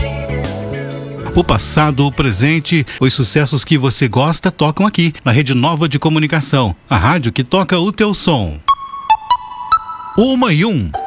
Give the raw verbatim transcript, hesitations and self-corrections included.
O passado, o presente, os sucessos que você gosta tocam aqui, na Rede Nova de Comunicação. A rádio que toca o teu som. Uma e um.